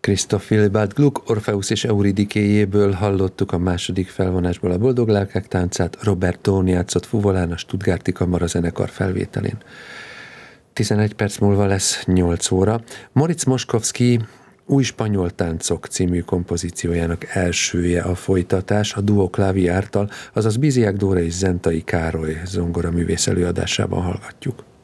Christoph Willibald Gluck Orpheus és Euridikéjéből hallottuk a második felvonásból a Boldog Lelkek táncát, Robert Tón játszott fuvolán a Stuttgarti Kamarazenekar felvételén. 11 perc múlva lesz 8 óra. Moritz Moszkowski Új spanyol táncok című kompozíciójának elsője a folytatás, a Duo Claviártal, azaz Biziák Dóra és Zentai Károly zongoraművész előadásában hallgatjuk.